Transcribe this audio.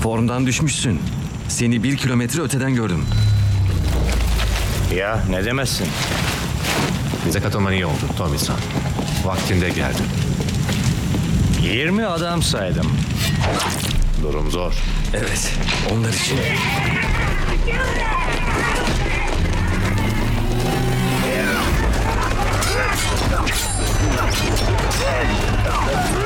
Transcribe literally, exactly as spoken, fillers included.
Formdan düşmüşsün. Seni bir kilometre öteden gördüm. Ya ne demezsin. Bize katılman iyi oldu Tommy-san. Vaktinde geldin. yirmi adam saydım. Durum zor. Evet, onlar için.